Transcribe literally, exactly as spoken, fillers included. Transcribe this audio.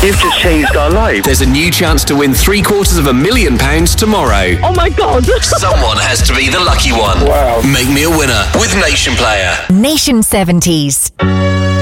You've just changed our lives. There's a new chance to win three quarters of a million pounds tomorrow. Oh my God. Someone has to be the lucky one. Wow. Make me a winner with Nation Player. Nation seventies.